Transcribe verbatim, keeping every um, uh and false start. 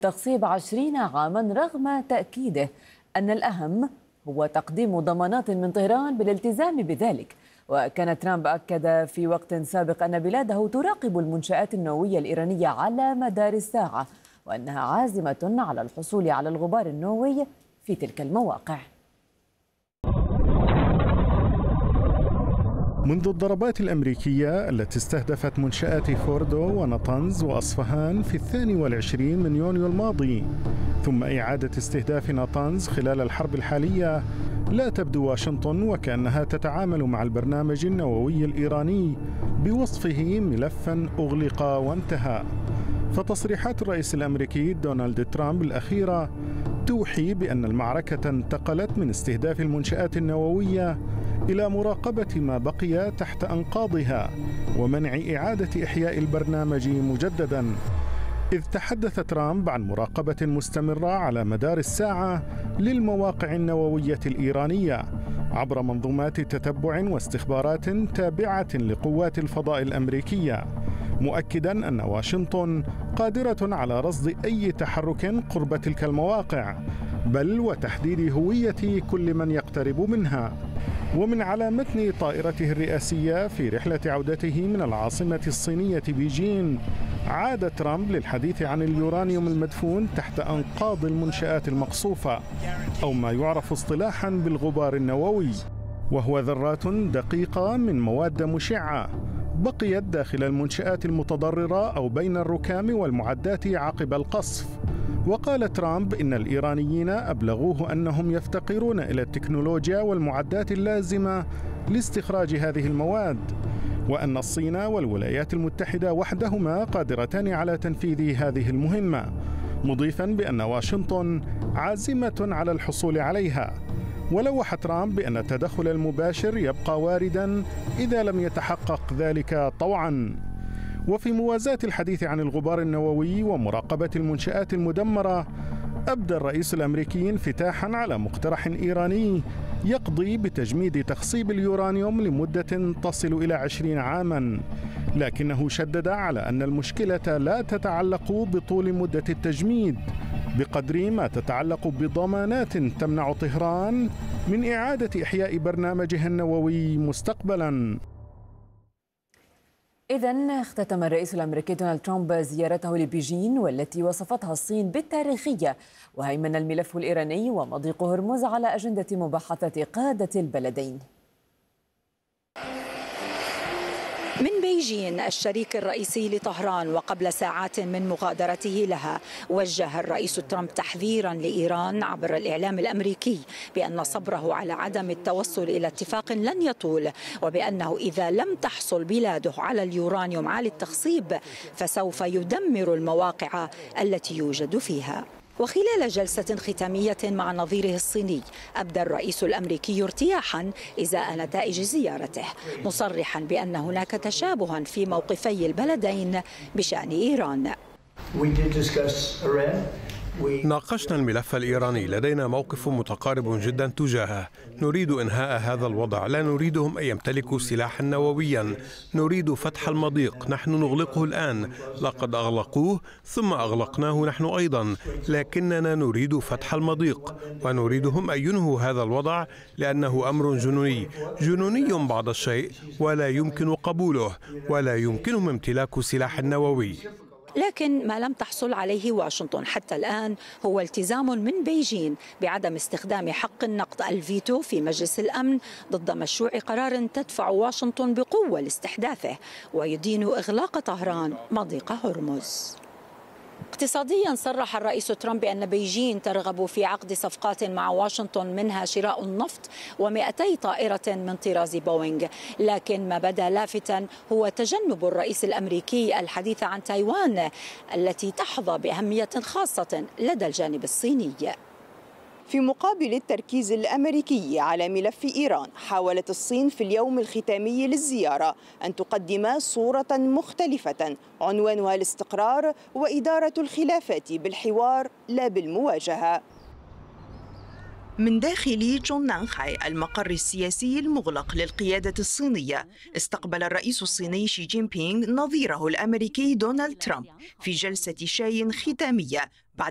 تخصيب عشرين عاما رغم تأكيده أن الأهم هو تقديم ضمانات من طهران بالالتزام بذلك. وكان ترامب أكد في وقت سابق أن بلاده تراقب المنشآت النووية الإيرانية على مدار الساعة، وأنها عازمة على الحصول على الغبار النووي في تلك المواقع. منذ الضربات الأمريكية التي استهدفت منشآت فوردو ونطنز وأصفهان في الثاني والعشرين من يونيو الماضي، ثم إعادة استهداف نطنز خلال الحرب الحالية، لا تبدو واشنطن وكأنها تتعامل مع البرنامج النووي الإيراني بوصفه ملفاً أغلق وانتهى. فتصريحات الرئيس الأمريكي دونالد ترامب الأخيرة توحي بأن المعركة انتقلت من استهداف المنشآت النووية إلى مراقبة ما بقي تحت أنقاضها ومنع إعادة إحياء البرنامج مجدداً. إذ تحدث ترامب عن مراقبة مستمرة على مدار الساعة للمواقع النووية الإيرانية عبر منظومات تتبع واستخبارات تابعة لقوات الفضاء الأمريكية، مؤكداً أن واشنطن قادرة على رصد أي تحرك قرب تلك المواقع، بل وتحديد هوية كل من يقترب منها. ومن على متن طائرته الرئاسية في رحلة عودته من العاصمة الصينية بيجين، عاد ترامب للحديث عن اليورانيوم المدفون تحت أنقاض المنشآت المقصوفة، أو ما يعرف اصطلاحاً بالغبار النووي، وهو ذرات دقيقة من مواد مشعة بقيت داخل المنشآت المتضررة أو بين الركام والمعدات عقب القصف. وقال ترامب إن الإيرانيين أبلغوه أنهم يفتقرون إلى التكنولوجيا والمعدات اللازمة لاستخراج هذه المواد، وأن الصين والولايات المتحدة وحدهما قادرتان على تنفيذ هذه المهمة، مضيفاً بأن واشنطن عازمة على الحصول عليها. ولوح ترامب بأن التدخل المباشر يبقى وارداً إذا لم يتحقق ذلك طوعاً. وفي موازاة الحديث عن الغبار النووي ومراقبة المنشآت المدمرة، أبدى الرئيس الأمريكي انفتاحاً على مقترح إيراني يقضي بتجميد تخصيب اليورانيوم لمدة تصل إلى عشرين عاماً، لكنه شدد على أن المشكلة لا تتعلق بطول مدة التجميد بقدر ما تتعلق بضمانات تمنع طهران من إعادة إحياء برنامجها النووي مستقبلاً. إذن اختتم الرئيس الأمريكي دونالد ترامب زيارته لبيجين والتي وصفتها الصين بالتاريخية، وهيمن الملف الإيراني ومضيق هرمز على أجندة مباحثة قادة البلدين. من بيجين الشريك الرئيسي لطهران وقبل ساعات من مغادرته لها، وجه الرئيس ترامب تحذيرا لإيران عبر الإعلام الأمريكي بأن صبره على عدم التوصل إلى اتفاق لن يطول، وبأنه إذا لم تحصل بلاده على اليورانيوم عالي التخصيب فسوف يدمر المواقع التي يوجد فيها. وخلال جلسة ختامية مع نظيره الصيني، أبدى الرئيس الأمريكي ارتياحا إزاء نتائج زيارته، مصرحا بأن هناك تشابها في موقفي البلدين بشأن إيران. ناقشنا الملف الإيراني، لدينا موقف متقارب جدا تجاهه، نريد إنهاء هذا الوضع، لا نريدهم أن يمتلكوا سلاحا نوويا، نريد فتح المضيق، نحن نغلقه الآن، لقد أغلقوه ثم أغلقناه نحن أيضا، لكننا نريد فتح المضيق ونريدهم أن ينهوا هذا الوضع لأنه أمر جنوني جنوني بعض الشيء ولا يمكن قبوله، ولا يمكنهم امتلاك سلاح نووي. لكن ما لم تحصل عليه واشنطن حتى الآن هو التزام من بيجين بعدم استخدام حق النقد الفيتو في مجلس الأمن ضد مشروع قرار تدفع واشنطن بقوة لاستحداثه ويدين إغلاق طهران مضيق هرمز. اقتصاديا، صرح الرئيس ترامب بأن بيجين ترغب في عقد صفقات مع واشنطن منها شراء النفط ومئتي طائرة من طراز بوينغ، لكن ما بدا لافتا هو تجنب الرئيس الأمريكي الحديث عن تايوان التي تحظى بأهمية خاصة لدى الجانب الصيني. في مقابل التركيز الأمريكي على ملف إيران، حاولت الصين في اليوم الختامي للزيارة أن تقدم صورة مختلفة عنوانها الاستقرار وإدارة الخلافات بالحوار لا بالمواجهة. من داخل جوننانخاي، المقر السياسي المغلق للقيادة الصينية، استقبل الرئيس الصيني شي جين بينغ نظيره الأمريكي دونالد ترامب في جلسة شاي ختامية